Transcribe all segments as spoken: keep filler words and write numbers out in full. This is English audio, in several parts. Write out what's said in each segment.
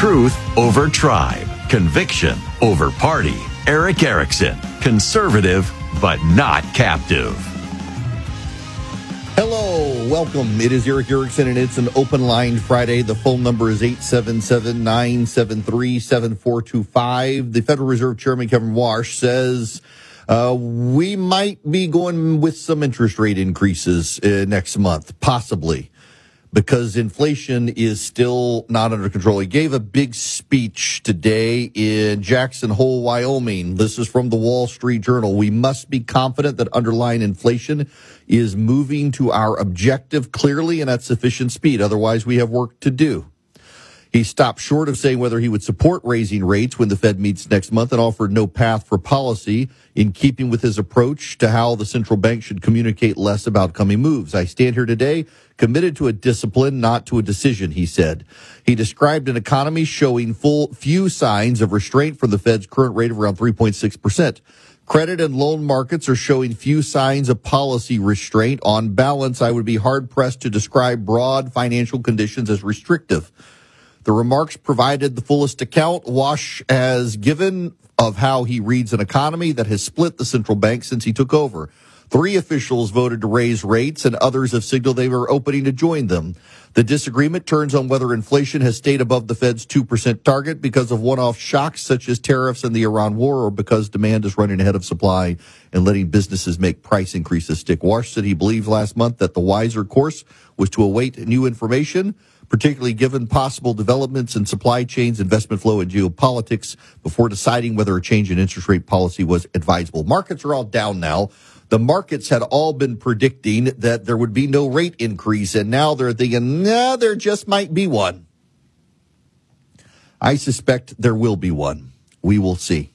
Truth over tribe. Conviction over party. Erick Erickson. Conservative, but not captive. Hello, welcome. It is Erick Erickson, and it's an open line Friday. The phone number is eight seven seven, nine seven three, seven four two five. The Federal Reserve Chairman Kevin Warsh says uh, we might be going with some interest rate increases uh, next month, possibly, because inflation is still not under control. He gave a big speech today in Jackson Hole, Wyoming. This is from the Wall Street Journal. We must be confident that underlying inflation is moving to our objective clearly and at sufficient speed. Otherwise, we have work to do. He stopped short of saying whether he would support raising rates when the Fed meets next month and offered no path for policy in keeping with his approach to how the central bank should communicate less about coming moves. I stand here today committed to a discipline, not to a decision, he said. He described an economy showing full few signs of restraint from the Fed's current rate of around three point six percent. Credit and loan markets are showing few signs of policy restraint. On balance, I would be hard-pressed to describe broad financial conditions as restrictive. The remarks provided the fullest account Warsh has given of how he reads an economy that has split the central bank since he took over. Three officials voted to raise rates, and others have signaled they were opening to join them. The disagreement turns on whether inflation has stayed above the Fed's two percent target because of one-off shocks such as tariffs and the Iran war, or because demand is running ahead of supply and letting businesses make price increases stick. Warsh said he believed last month that the wiser course was to await new information, particularly given possible developments in supply chains, investment flow, and geopolitics, before deciding whether a change in interest rate policy was advisable. Markets are all down now. The markets had all been predicting that there would be no rate increase, and now they're thinking, nah, there just might be one. I suspect there will be one. We will see.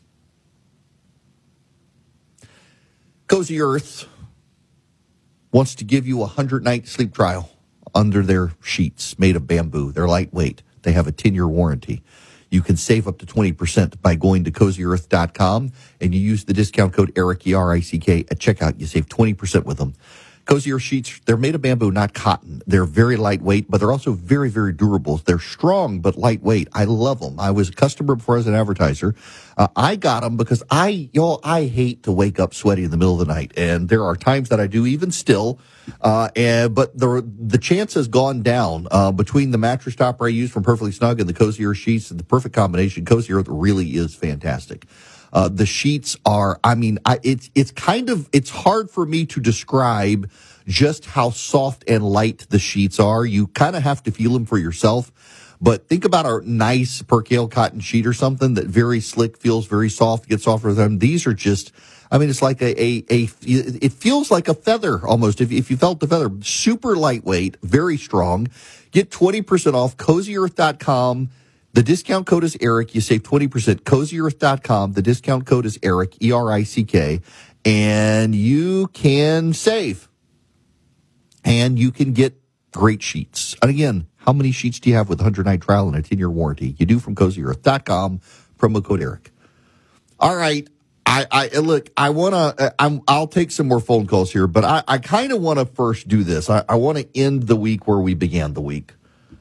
Cozy Earth wants to give you a hundred-night sleep trial under their sheets made of bamboo. They're lightweight. They have a ten-year warranty. You can save up to twenty percent by going to cozy earth dot com, and you use the discount code ERICK, E R I C K, at checkout. You save twenty percent with them. Cozy Earth sheets, they're made of bamboo, not cotton. They're very lightweight, but they're also very, very durable. They're strong but lightweight. I love them. I was a customer before I was an advertiser. Uh, I got them because I, y'all, I hate to wake up sweaty in the middle of the night, and there are times that I do even still. Uh, and, but the the chance has gone down uh, between the mattress topper I use from Perfectly Snug and the Cozy Earth sheets, and the perfect combination. Cozy Earth really is fantastic. Uh, the sheets are, I mean, I, it's, it's kind of, it's hard for me to describe just how soft and light the sheets are. You kind of have to feel them for yourself. But think about a nice percale cotton sheet or something that very slick, feels very soft, gets softer than them. These are just, I mean, it's like a, a, a it feels like a feather almost. If, if you felt the feather, super lightweight, very strong. Get twenty percent off cozy earth dot com. The discount code is Erick. You save twenty percent. cozy earth dot com. The discount code is Erick, E R I C K. And you can save. And you can get great sheets. And again, how many sheets do you have with a hundred-night trial and a ten-year warranty? You do from cozy earth dot com. Promo code Erick. All right. I, I look, I want to, I'm, I'll take some more phone calls here, but I, I kind of want to first do this. I, I want to end the week where we began the week.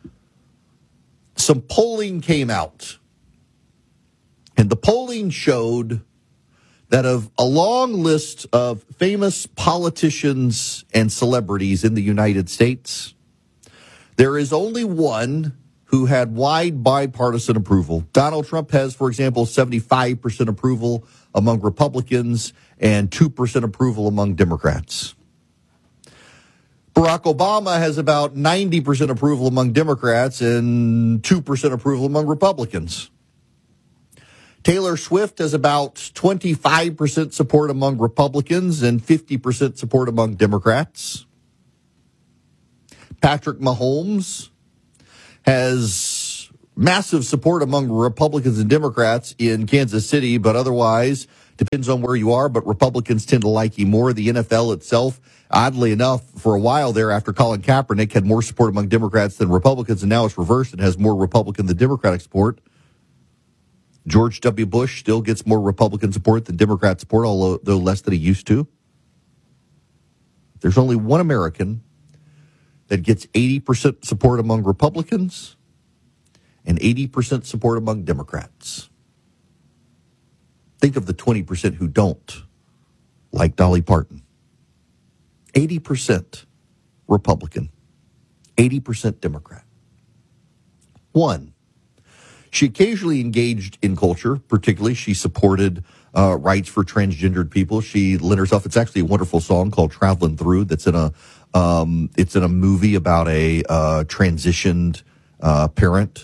Some polling came out, and the polling showed that of a long list of famous politicians and celebrities in the United States, there is only one who had wide bipartisan approval. Donald Trump has, for example, seventy-five percent approval among Republicans and two percent approval among Democrats. Barack Obama has about ninety percent approval among Democrats and two percent approval among Republicans. Taylor Swift has about twenty-five percent support among Republicans and fifty percent support among Democrats. Patrick Mahomes has massive support among Republicans and Democrats in Kansas City, but otherwise depends on where you are, but Republicans tend to like him more. The N F L itself, oddly enough, for a while there after Colin Kaepernick had more support among Democrats than Republicans, and now it's reversed and has more Republican than Democratic support. George W. Bush still gets more Republican support than Democrat support, although less than he used to. There's only one American that gets eighty percent support among Republicans and eighty percent support among Democrats. Think of the twenty percent who don't like Dolly Parton. eighty percent Republican, eighty percent Democrat. One, she occasionally engaged in culture, particularly she supported uh, rights for transgendered people. She lent herself, it's actually a wonderful song called Traveling Through that's in a, um, it's in a movie about a uh, transitioned uh, parent.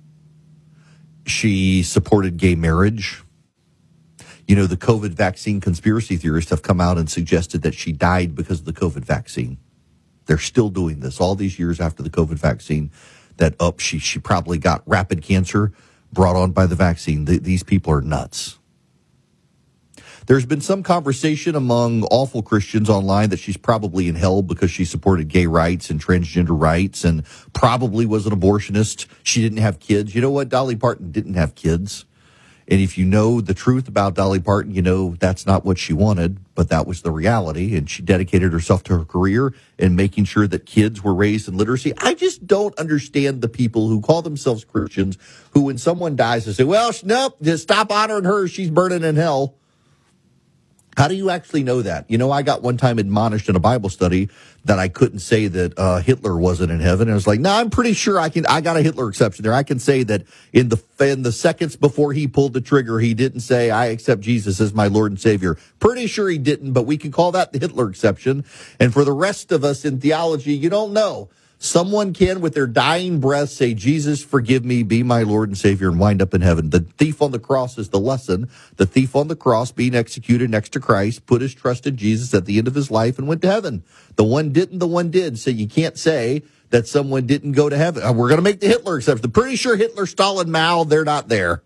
She supported gay marriage. You know, the COVID vaccine conspiracy theorists have come out and suggested that she died because of the COVID vaccine. They're still doing this all these years after the COVID vaccine, that up, oh, she, she probably got rapid cancer brought on by the vaccine. The, these people are nuts. There's been some conversation among awful Christians online that she's probably in hell because she supported gay rights and transgender rights and probably was an abortionist. She didn't have kids. You know what? Dolly Parton didn't have kids. And if you know the truth about Dolly Parton, you know that's not what she wanted, but that was the reality. And she dedicated herself to her career and making sure that kids were raised in literacy. I just don't understand the people who call themselves Christians who, when someone dies, they say, well, nope, just stop honoring her. She's burning in hell. How do you actually know that? You know, I got one time admonished in a Bible study that I couldn't say that uh, Hitler wasn't in heaven. And I was like, no, I'm pretty sure I can. I got a Hitler exception there. I can say that in the in the seconds before he pulled the trigger, he didn't say, I accept Jesus as my Lord and Savior. Pretty sure he didn't, but we can call that the Hitler exception. And for the rest of us in theology, you don't know. Someone can, with their dying breath, say, Jesus, forgive me, be my Lord and Savior, and wind up in heaven. The thief on the cross is the lesson. The thief on the cross, being executed next to Christ, put his trust in Jesus at the end of his life and went to heaven. The one didn't, the one did. So you can't say that someone didn't go to heaven. We're going to make the Hitler exception. I'm pretty sure Hitler, Stalin, Mao, they're not there.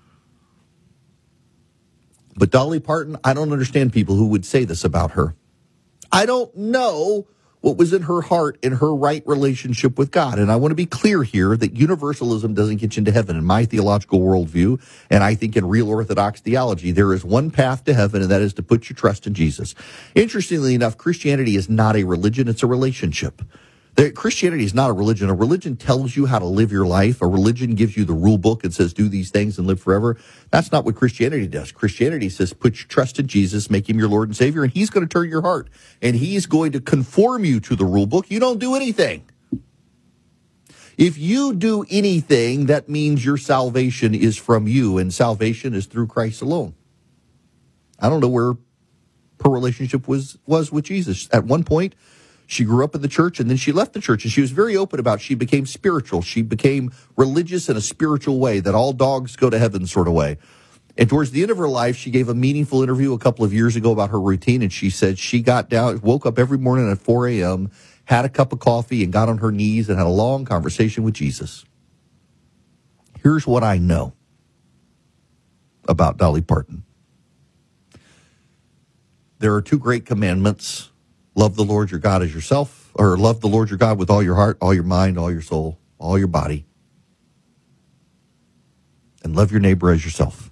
But Dolly Parton, I don't understand people who would say this about her. I don't know what was in her heart in her right relationship with God. And I want to be clear here that universalism doesn't get you into heaven. In my theological worldview, and I think in real Orthodox theology, there is one path to heaven, and that is to put your trust in Jesus. Interestingly enough, Christianity is not a religion, it's a relationship. The, Christianity is not a religion. A religion tells you how to live your life. A religion gives you the rule book and says, do these things and live forever. That's not what Christianity does. Christianity says, put your trust in Jesus, make him your Lord and Savior, and he's going to turn your heart. And he's going to conform you to the rule book. You don't do anything. If you do anything, that means your salvation is from you, and salvation is through Christ alone. I don't know where her relationship was, was with Jesus. At one point, she grew up in the church, and then she left the church, and she was very open about she became spiritual. She became religious in a spiritual way, that all dogs go to heaven sort of way. And towards the end of her life, she gave a meaningful interview a couple of years ago about her routine, and she said she got down, woke up every morning at four a.m., had a cup of coffee, and got on her knees and had a long conversation with Jesus. Here's what I know about Dolly Parton. There are two great commandments. Love the Lord your God as yourself, or love the Lord your God with all your heart, all your mind, all your soul, all your body. And love your neighbor as yourself.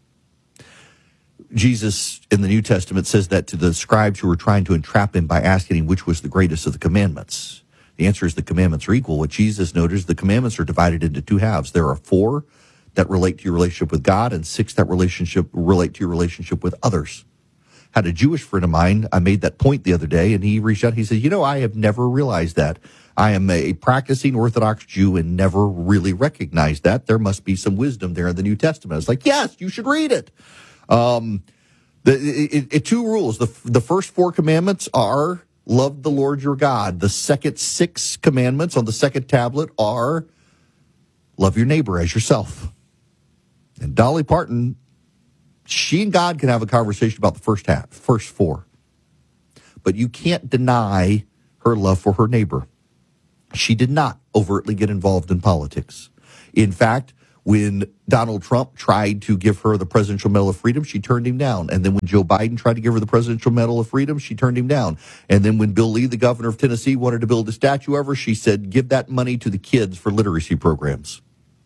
Jesus in the New Testament says that to the scribes who were trying to entrap him by asking him which was the greatest of the commandments. The answer is the commandments are equal. What Jesus noted is the commandments are divided into two halves. There are four that relate to your relationship with God and six that relationship relate to your relationship with others. Had a Jewish friend of mine, I made that point the other day, and he reached out, he said, you know, I have never realized that. I am a practicing Orthodox Jew and never really recognized that. There must be some wisdom there in the New Testament. I was like, yes, you should read it. Um, the, it, it, two rules. The, the first four commandments are love the Lord your God. The second six commandments on the second tablet are love your neighbor as yourself. And Dolly Parton, she and God can have a conversation about the first half, first four. But you can't deny her love for her neighbor. She did not overtly get involved in politics. In fact, when Donald Trump tried to give her the Presidential Medal of Freedom, she turned him down. And then when Joe Biden tried to give her the Presidential Medal of Freedom, she turned him down. And then when Bill Lee, the governor of Tennessee, wanted to build a statue of her, she said, give that money to the kids for literacy programs.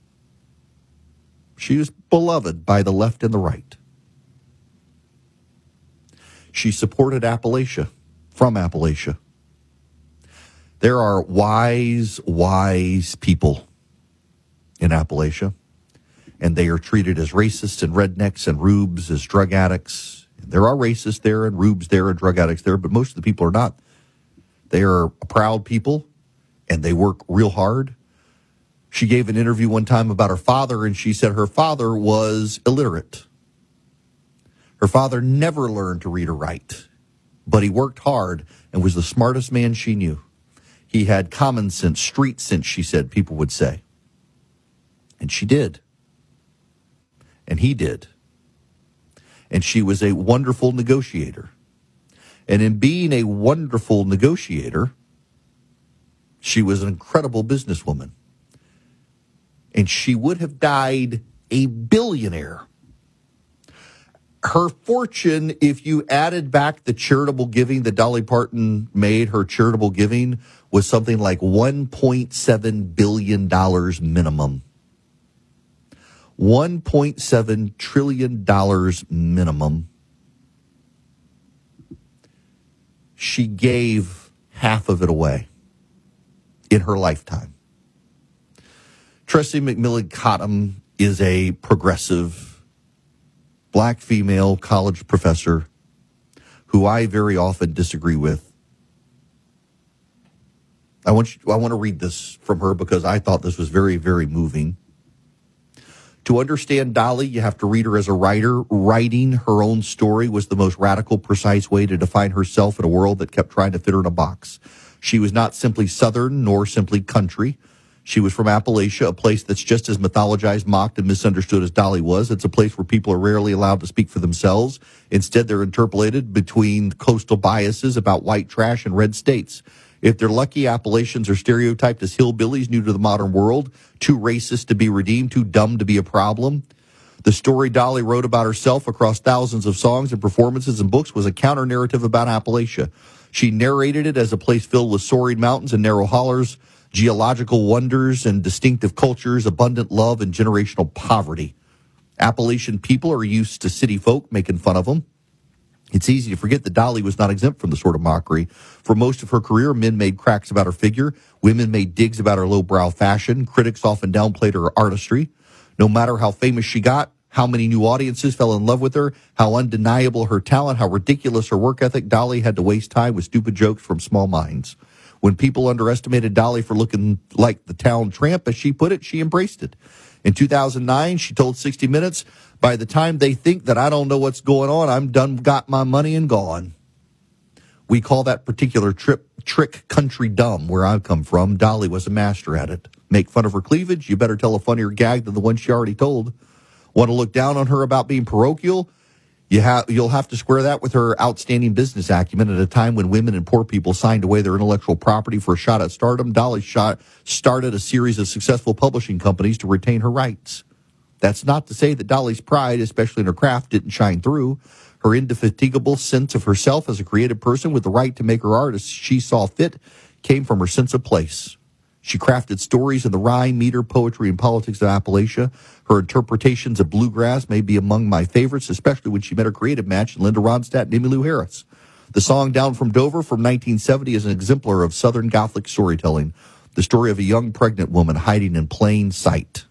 She was beloved by the left and the right. She supported Appalachia, from Appalachia. There are wise, wise people in Appalachia, and they are treated as racists and rednecks and rubes as drug addicts. There are racists there and rubes there and drug addicts there, but most of the people are not. They are proud people, and they work real hard. She gave an interview one time about her father, and she said her father was illiterate. Her father never learned to read or write, but he worked hard and was the smartest man she knew. He had common sense, street sense, she said, people would say. And she did. And he did. And she was a wonderful negotiator. And in being a wonderful negotiator, she was an incredible businesswoman. And she would have died a billionaire. Her fortune, if you added back the charitable giving that Dolly Parton made, her charitable giving was something like one point seven billion dollars minimum. one point seven trillion dollars minimum. She gave half of it away in her lifetime. Tressie McMillan Cottom is a progressive black female college professor who I very often disagree with. I want you, I want to read this from her because I thought this was very, very moving. To understand Dolly, you have to read her as a writer. Writing her own story was the most radical, precise way to define herself in a world that kept trying to fit her in a box. She was not simply Southern nor simply country. She was from Appalachia, a place that's just as mythologized, mocked, and misunderstood as Dolly was. It's a place where people are rarely allowed to speak for themselves. Instead, they're interpolated between coastal biases about white trash and red states. If they're lucky, Appalachians are stereotyped as hillbillies new to the modern world, too racist to be redeemed, too dumb to be a problem. The story Dolly wrote about herself across thousands of songs and performances and books was a counter-narrative about Appalachia. She narrated it as a place filled with soaring mountains and narrow hollers, geological wonders and distinctive cultures, abundant love and generational poverty. Appalachian people are used to city folk making fun of them. It's easy to forget that Dolly was not exempt from the sort of mockery. For most of her career, men made cracks about her figure. Women made digs about her lowbrow fashion. Critics often downplayed her artistry. No matter how famous she got, how many new audiences fell in love with her, how undeniable her talent, how ridiculous her work ethic, Dolly had to waste time with stupid jokes from small minds. When people underestimated Dolly for looking like the town tramp, as she put it, she embraced it. In two thousand nine, she told sixty minutes, by the time they think that I don't know what's going on, I'm done, got my money and gone. We call that particular trip, trick country dumb, where I come from. Dolly was a master at it. Make fun of her cleavage? You better tell a funnier gag than the one she already told. Want to look down on her about being parochial? You have, you'll have to square that with her outstanding business acumen at a time when women and poor people signed away their intellectual property for a shot at stardom. Dolly shot, started a series of successful publishing companies to retain her rights. That's not to say that Dolly's pride, especially in her craft, didn't shine through. Her indefatigable sense of herself as a creative person with the right to make her art as she saw fit came from her sense of place. She crafted stories in the rhyme, meter, poetry, and politics of Appalachia. Her interpretations of bluegrass may be among my favorites, especially when she met her creative match in Linda Ronstadt and Emmylou Harris. The song Down from Dover from nineteen seventy is an exemplar of Southern Gothic storytelling, the story of a young pregnant woman hiding in plain sight.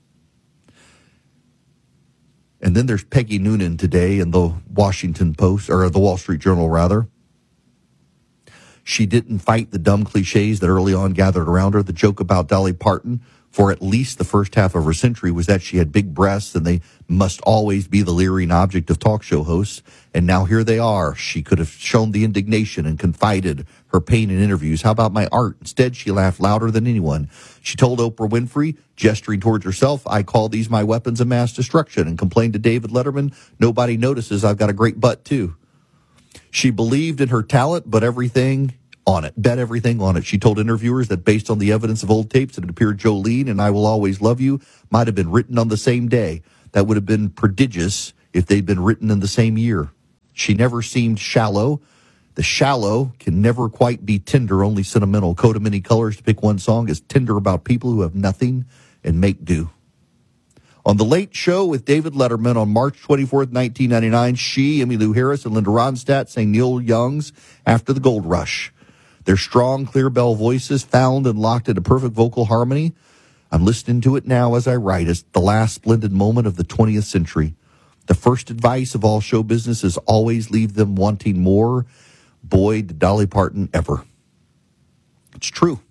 And then there's Peggy Noonan today in the Washington Post, or the Wall Street Journal, rather. She didn't fight the dumb cliches that early on gathered around her. The joke about Dolly Parton for at least the first half of her century was that she had big breasts and they must always be the leering object of talk show hosts. And now here they are. She could have shown the indignation and confided her pain in interviews. How about my art? Instead, she laughed louder than anyone. She told Oprah Winfrey, gesturing towards herself, I call these my weapons of mass destruction, and complained to David Letterman, nobody notices I've got a great butt too. She believed in her talent, but everything on it, bet everything on it. She told interviewers that based on the evidence of old tapes, it appeared Jolene and I Will Always Love You might have been written on the same day. That would have been prodigious if they'd been written in the same year. She never seemed shallow. The shallow can never quite be tender, only sentimental. Coat of many colors, to pick one song, is tender about people who have nothing and make do. On The Late Show with David Letterman on March twenty-fourth, nineteen ninety-nine, she, Emmylou Harris, and Linda Ronstadt sang Neil Young's After the Gold Rush. Their strong, clear bell voices found and locked into perfect vocal harmony. I'm listening to it now as I write. It's the last splendid moment of the twentieth century. The first advice of all show business is always leave them wanting more. Boy, did Dolly Parton ever. It's true.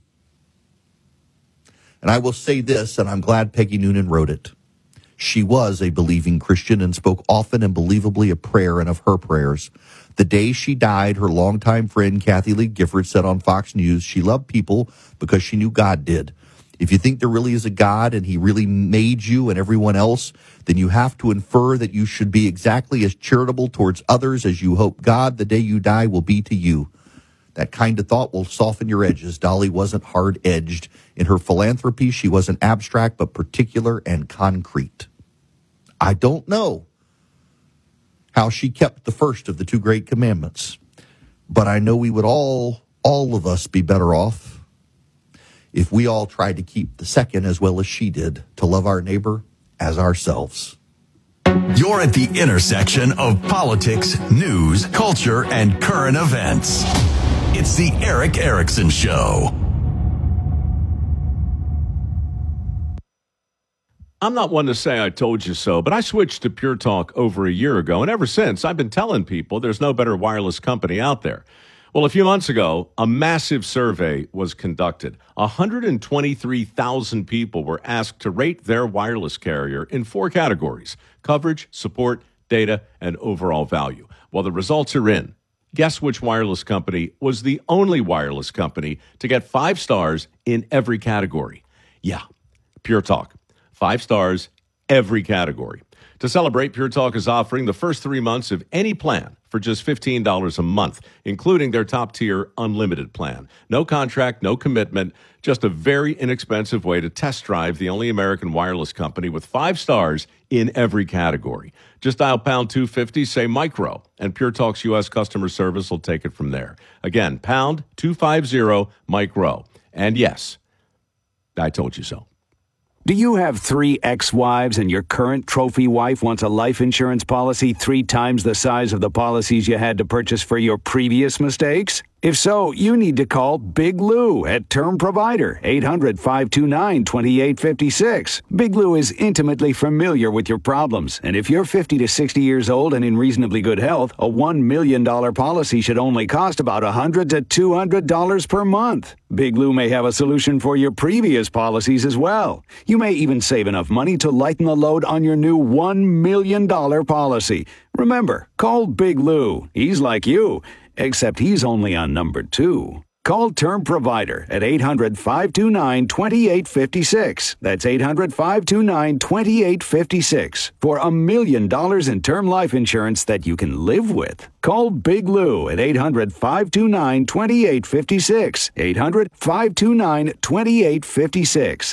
And I will say this, and I'm glad Peggy Noonan wrote it. She was a believing Christian and spoke often and believably of prayer and of her prayers. The day she died, her longtime friend Kathy Lee Gifford said on Fox News, she loved people because she knew God did. If you think there really is a God and he really made you and everyone else, then you have to infer that you should be exactly as charitable towards others as you hope God, the day you die, will be to you. That kind of thought will soften your edges. Dolly wasn't hard-edged. In her philanthropy, she wasn't abstract, but particular and concrete. I don't know how she kept the first of the two great commandments, but I know we would all, all of us, be better off if we all tried to keep the second as well as she did, to love our neighbor as ourselves. You're at the intersection of politics, news, culture, and current events. It's the Erick Erickson Show. I'm not one to say I told you so, but I switched to Pure Talk over a year ago, and ever since, I've been telling people there's no better wireless company out there. Well, a few months ago, a massive survey was conducted. one hundred twenty-three thousand people were asked to rate their wireless carrier in four categories: coverage, support, data, and overall value. Well, the results are in. Guess which wireless company was the only wireless company to get five stars in every category? Yeah, Pure Talk. Five stars, every category. To celebrate, Pure Talk is offering the first three months of any plan for just fifteen dollars a month, including their top-tier unlimited plan. No contract, no commitment, just a very inexpensive way to test drive the only American wireless company with five stars in every category. Just dial pound two fifty, say micro, and Pure Talk's U S customer service will take it from there. Again, pound two fifty, micro. And yes, I told you so. Do you have three ex-wives and your current trophy wife wants a life insurance policy three times the size of the policies you had to purchase for your previous mistakes? If so, you need to call Big Lou at Term Provider, eight hundred, five two nine, two eight five six. Big Lou is intimately familiar with your problems, and if you're fifty to sixty years old and in reasonably good health, a one million dollars policy should only cost about one hundred to two hundred dollars per month. Big Lou may have a solution for your previous policies as well. You may even save enough money to lighten the load on your new one million dollars policy. Remember, call Big Lou. He's like you, except he's only on number two. Call Term Provider at eight hundred, five two nine, two eight five six. That's eight hundred, five two nine, two eight five six for a million dollars in term life insurance that you can live with. Call Big Lou at eight hundred, five two nine, two eight five six. eight hundred, five two nine, two eight five six.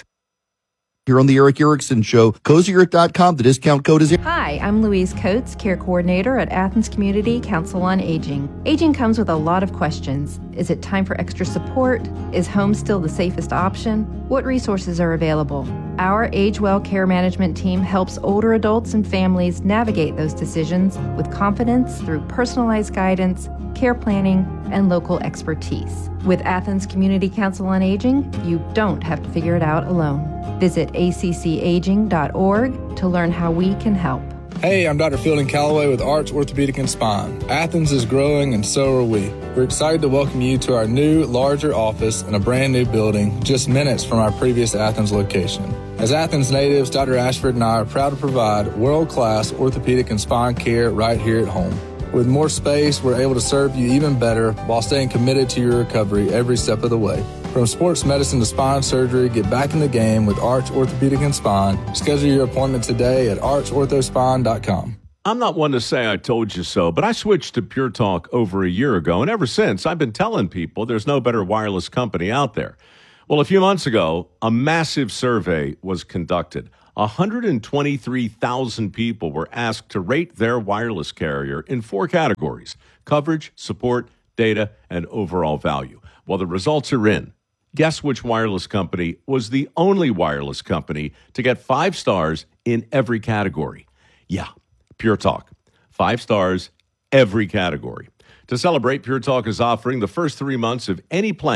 Here on the Erick Erickson Show, cozy earth dot com. The discount code is... Hi, I'm Louise Coates, Care Coordinator at Athens Community Council on Aging. Aging comes with a lot of questions. Is it time for extra support? Is home still the safest option? What resources are available? Our Age Well Care Management team helps older adults and families navigate those decisions with confidence through personalized guidance, care planning, and local expertise. With Athens Community Council on Aging, you don't have to figure it out alone. Visit A C C aging dot org to learn how we can help. Hey, I'm Doctor Fielding Calloway with Arch Orthopedic and Spine. Athens is growing and so are we. We're excited to welcome you to our new, larger office in a brand new building just minutes from our previous Athens location. As Athens natives, Doctor Ashford and I are proud to provide world-class orthopedic and spine care right here at home. With more space, we're able to serve you even better while staying committed to your recovery every step of the way. From sports medicine to spine surgery, get back in the game with Arch Orthopedic and Spine. Schedule your appointment today at arch ortho spine dot com. I'm not one to say I told you so, but I switched to Pure Talk over a year ago, and ever since, I've been telling people there's no better wireless company out there. Well, a few months ago, a massive survey was conducted. one hundred twenty-three thousand people were asked to rate their wireless carrier in four categories: coverage, support, data, and overall value. Well, the results are in. Guess which wireless company was the only wireless company to get five stars in every category? Yeah, Pure Talk. Five stars, every category. To celebrate, Pure Talk is offering the first three months of any plan for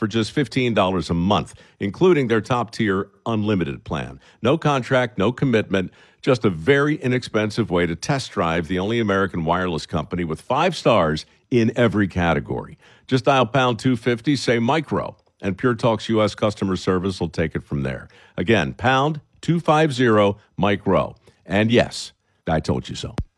for just fifteen dollars a month, including their top-tier unlimited plan. No contract, no commitment, just a very inexpensive way to test drive the only American wireless company with five stars in every category. Just dial pound two fifty, say micro, and Pure Talk's U S customer service will take it from there. Again, pound two fifty, micro. And yes, I told you so.